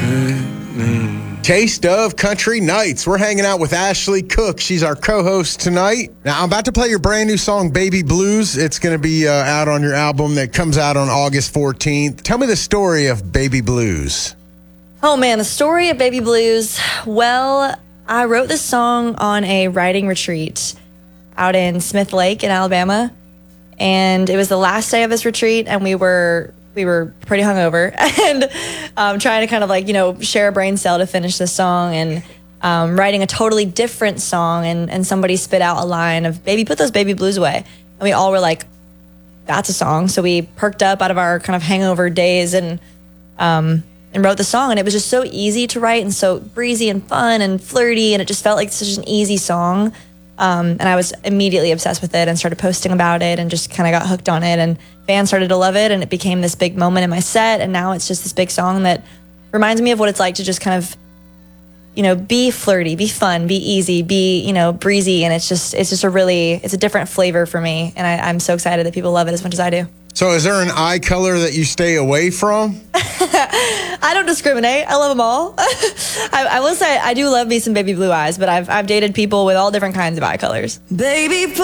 Taste of Country Nights. We're hanging out with Ashley Cook. She's our co-host tonight. Now, I'm about to play your brand new song, Baby Blues. It's going to be out on your album that comes out on August 14th. Tell me the story of Baby Blues. Oh, man, the story of Baby Blues. Well, I wrote this song on a writing retreat out in Smith Lake in Alabama. And it was the last day of this retreat, and we were pretty hungover and trying to kind of share a brain cell to finish this song, and writing a totally different song, and somebody spit out a line of, "Baby, put those baby blues away." And we all were like, that's a song. So we perked up out of our kind of hangover days and wrote the song. And it was just so easy to write and so breezy and fun and flirty, and it just felt like such an easy song. And I was immediately obsessed with it and started posting about it and just kind of got hooked on it, and fans started to love it, and it became this big moment in my set. And now it's just this big song that reminds me of what it's like to just kind of, be flirty, be fun, be easy, be, breezy. And it's just it's a different flavor for me. And I'm so excited that people love it as much as I do. So is there an eye color that you stay away from? I don't discriminate. I love them all. I will say I do love me some baby blue eyes, but I've dated people with all different kinds of eye colors. Baby.